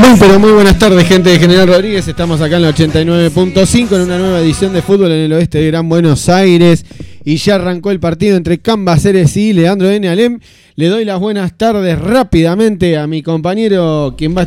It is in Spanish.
Muy pero muy buenas tardes, gente de General Rodríguez. Estamos acá en la 89.5 en una nueva edición de fútbol en el oeste de Gran Buenos Aires. Y ya arrancó el partido entre Cambaceres y Leandro N. Alem. Le doy las buenas tardes rápidamente a mi compañero, quien va a